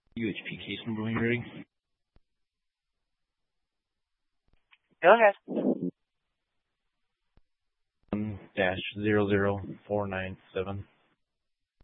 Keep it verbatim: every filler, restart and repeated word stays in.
U H P case number when you're ready. Go ahead. One dash zero zero four nine seven.